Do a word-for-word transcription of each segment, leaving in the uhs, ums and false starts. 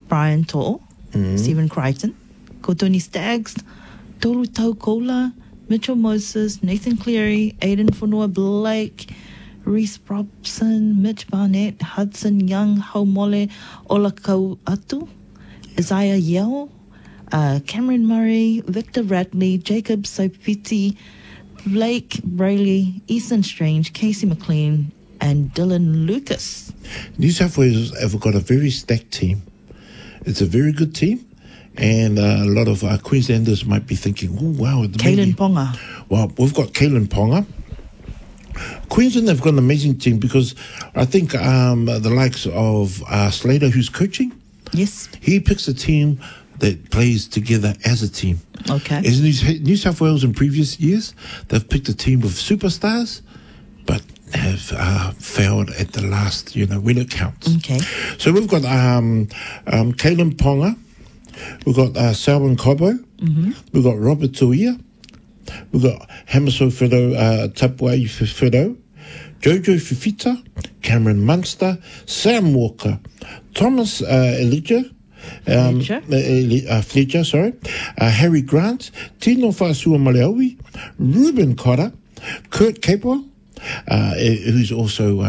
Brian To'o, mm. Stephen Crichton, Kotoni Staggs, Toru Taukola, Mitchell Moses, Nathan Cleary, Aidan Fonua Blake, Reese Robson, Mitch Barnett, Hudson Young, Haumole Olakau Atu, Isaiah Yeo, uh, Cameron Murray, Victor Radley, Jacob Sopiti, Blake Brayley, Easton Strange, Casey McLean, and Dylan Lucas. New South Wales have got a very stacked team. It's a very good team. And uh, a lot of uh, Queenslanders might be thinking, oh, wow. Kalen Ponga. Well, we've got Kalen Ponga. Queensland have got an amazing team because I think um, the likes of uh, Slater, who's coaching, yes, he picks a team that plays together as a team. Okay. As New, New South Wales in previous years, they've picked a team of superstars, but have uh, failed at the last, you know, when it counts. Okay. So we've got um, um, Kalen Ponga, we've got uh, Selwyn Cobbo, mm-hmm. we've got Robert Tuia, we've got Hamiso Fido, uh, Tapuai Fido, Jojo Fifita, Cameron Munster, Sam Walker, Thomas uh, Elijah, um, Fletcher. Uh, uh, Fletcher, sorry, uh, Harry Grant, Tino Fasua Maleaui, Ruben Cotter, Kurt Capewell, uh, who's also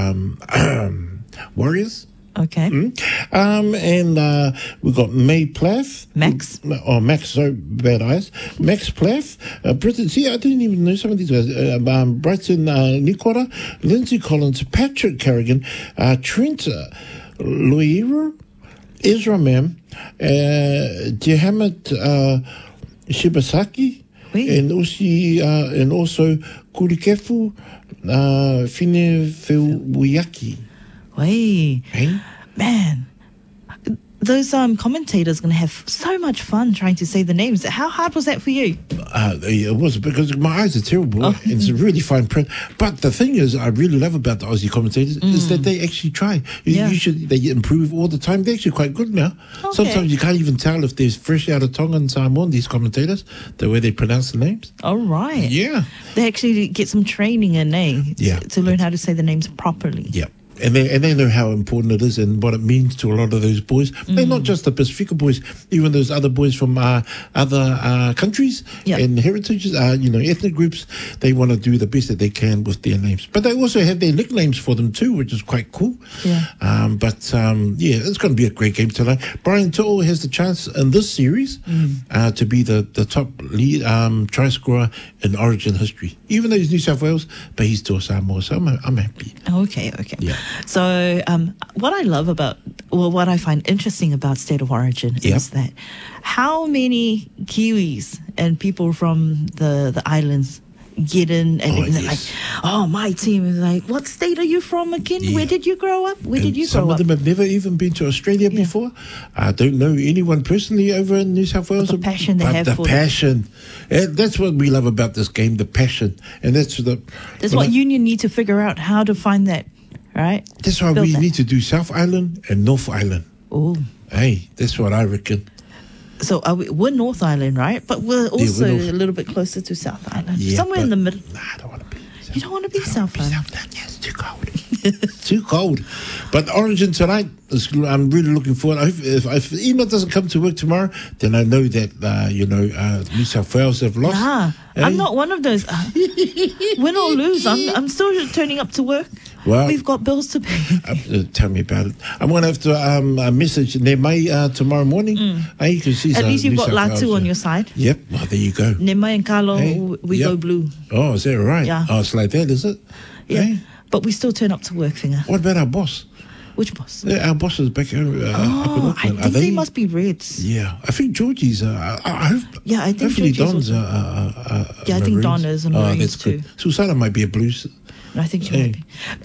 um, Warriors. Okay. Mm. Um, and uh, we've got May Plath. Max. Oh, Max, so bad eyes. Max Plath. Uh, Britain, see, I didn't even know some of these guys. Uh, um, Brighton uh, Nikora, Lindsay Collins, Patrick Carrigan, uh, Trent uh, Loiero, Ezra Mam, uh, Jehamed uh, Shibasaki, oui. and, also, uh, and also Kurikefu uh, Finefeuiaki. Hey, Hey? Man, those um, commentators are going to have so much fun trying to say the names. How hard was that for you? Uh, it was because my eyes are terrible Oh. and it's a really fine print. But the thing is, I really love about the Aussie commentators mm. is that they actually try. You, Yeah. you should they improve all the time. They're actually quite good now. Okay. Sometimes you can't even tell if they're fresh out of Tonga and Samoan, these commentators, the way they pronounce the names. All right. Yeah. They actually get some training in, eh? Yeah. To learn how to say the names properly. Yeah. And they, and they know how important it is and what it means to a lot of those boys. Mm. They're not just the Pacifica boys, even those other boys from uh, other uh, countries yep. and heritages, uh, you know, ethnic groups. They want to do the best that they can with their names. But they also have their nicknames for them too, which is quite cool. Yeah. Um, but, um, yeah, it's going to be a great game tonight. Brian To'o has the chance in this series mm. uh, to be the, the top lead um, try scorer in Origin history. Even though he's New South Wales, but he's still Samoa, so I'm, I'm happy. Okay, okay. Yeah. So um, what I love about, well, what I find interesting about State of Origin yep. is that how many Kiwis and people from the, the islands get in and, oh, and yes. like, oh, my team is like, what state are you from again? Yeah. Where did you grow up? Where and did you grow up? Some of them have never even been to Australia yeah. before. I don't know anyone personally over in New South Wales. But the passion they but have the for passion. And that's what we love about this game, the passion. And that's the... That's what I, Union need to figure out, how to find that, right? That's why Build we that. need to do South Island and North Island. Oh. Hey, that's what I reckon. So are we, we're North Island, right? But we're also yeah, we're a little bit closer to South Island. Yeah, Somewhere in the middle. Nah, I don't want to be. South. You don't want to be I South Island? Island? South, yeah, it's too cold. It's too cold. But Origin tonight, is, I'm really looking forward. If, if, if email doesn't come to work tomorrow, then I know that, uh, you know, uh, New South Wales have lost. Nah, hey? I'm not one of those. Uh, win or lose, I'm, I'm still turning up to work. Well, we've got bills to pay. uh, tell me about it. I'm going to have to um, uh, message Nemai uh, tomorrow morning. Mm. Uh, you can see At least you've New got South Latu Wales, on uh, your side. Yep, well, there you go. Nemai and Carlo, hey? we yep. go blue. Oh, is that right? Yeah. Oh, it's like that, is it? Yeah, hey? But we still turn up to work, Finger. What about our boss? Which boss? Yeah, our boss is back home. Uh, oh, up in Auckland. I think Are they, they must be Reds. Yeah, I think Georgie's. Uh, I, I hope. Yeah, I think hopefully Georgie's Don's. Uh, uh, uh, yeah, I think Don is on oh, Marines that's too. good. Susana might be a blues. I think she hey. might be.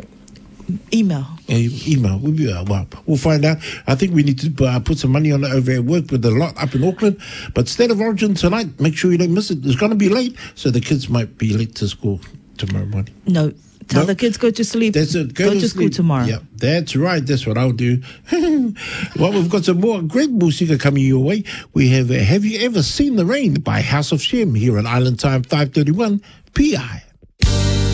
Email. Hey, email. We'll, be, uh, well, we'll find out. I think we need to uh, put some money on it over at work with the lot up in Auckland. But State of Origin tonight, make sure you don't miss it. It's going to be late, so the kids might be late to school tomorrow morning. No. Tell nope. the kids go to sleep. That's it. Go, go to, to school sleep. tomorrow. Yeah, that's right. That's what I'll do. Well, we've got some more great music coming your way. We have uh, Have You Ever Seen the Rain by House of Shem here on Island Time five thirty-one P I.